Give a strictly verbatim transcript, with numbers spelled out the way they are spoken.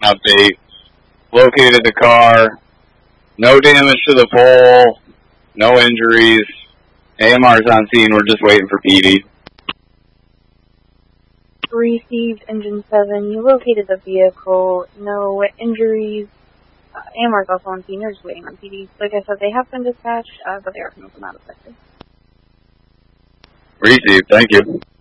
update. Located the car. No damage to the pole. No injuries. A M R's on scene. We're just waiting for P D. Received engine seven. You located the vehicle. No injuries. Uh, A M R's also on scene. They're just waiting on P D. Like I said, they have been dispatched, uh, but they are from out of sector. Received. Thank you.